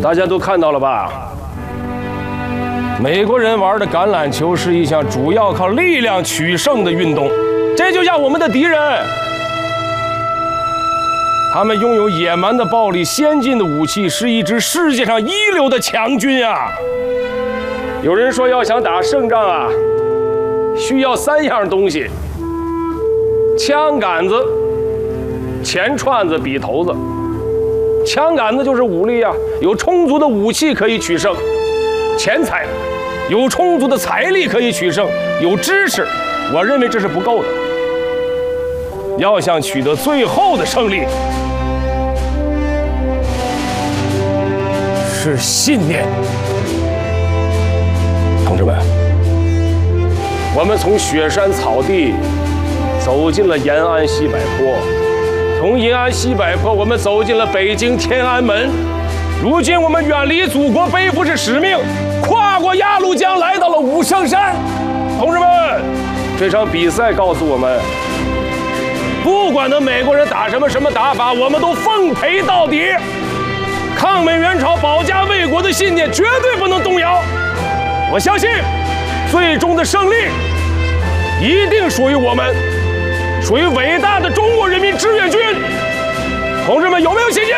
大家都看到了吧？美国人玩的橄榄球是一项主要靠力量取胜的运动，这就像我们的敌人。他们拥有野蛮的暴力、先进的武器，是一支世界上一流的强军啊！有人说，要想打胜仗啊，需要3样东西：枪杆子、钱串子、笔头子。枪杆子就是武力啊，有充足的武器可以取胜；钱财，有充足的财力可以取胜；有知识，我认为这是不够的。要想取得最后的胜利，是信念。同志们，我们从雪山草地走进了延安西柏坡，从延安西柏坡我们走进了北京天安门。如今我们远离祖国，背负着使命，跨过鸭绿江来到了武圣山。同志们，这场比赛告诉我们，不管那美国人打什么打法，我们都奉陪到底。抗美援朝、保家卫国的信念绝对不能动摇。我相信，最终的胜利一定属于我们，属于伟大的中国人民志愿军。同志们，有没有信心？